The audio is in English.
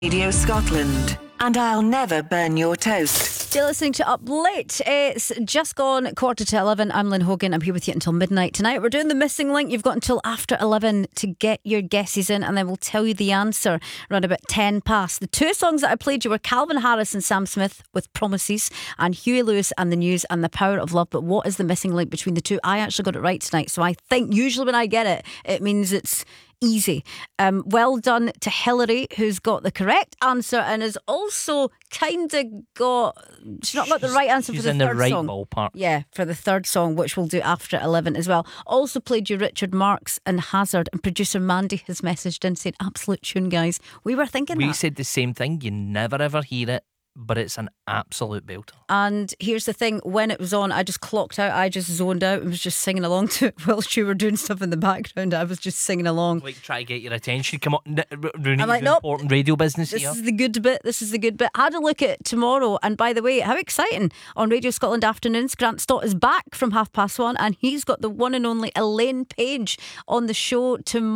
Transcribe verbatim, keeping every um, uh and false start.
Radio Scotland. And I'll never burn your toast. You're listening to Up Late. It's just gone quarter to eleven. I'm Lynn Hogan. I'm here with you until midnight tonight. We're doing the missing link. You've got until after eleven to get your guesses in, and then we'll tell you the answer around about ten past. The two songs that I played you were Calvin Harris and Sam Smith with Promises, and Huey Lewis and the News and The Power of Love. But what is the missing link between the two? I actually got it right tonight, so I think usually when I get it, it means it's easy. Um, well done to Hillary, who's got the correct answer and has also kind of got... She's not got the right answer she's for the in third the right song. ballpark. Yeah, for the third song, which we'll do after eleven as well. Also played you Richard Marx and Hazard, and producer Mandy has messaged in saying, absolute tune, guys. We were thinking We that. said the same thing. You never ever hear it, but it's an absolute belter. And here's the thing, when it was on, I just clocked out, I just zoned out and was just singing along to it whilst you were doing stuff in the background. I was just singing along. Like, try to get your attention. Come on, Rooney's I'm like, nope. important radio business This here. is the good bit. This is the good bit. Had a look at tomorrow, and by the way, how exciting! On Radio Scotland Afternoons, Grant Stott is back from half past one, and he's got the one and only Elaine Page on the show tomorrow.